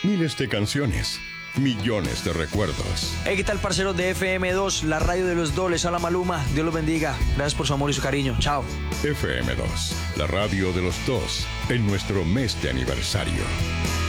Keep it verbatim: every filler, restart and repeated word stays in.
Miles de canciones, millones de recuerdos. Hey, ¿qué tal, parceros de F M dos, la radio de los dobles? Hola, Maluma, Dios los bendiga. Gracias por su amor y su cariño. Chao. F M dos, la radio de los dos, en nuestro mes de aniversario.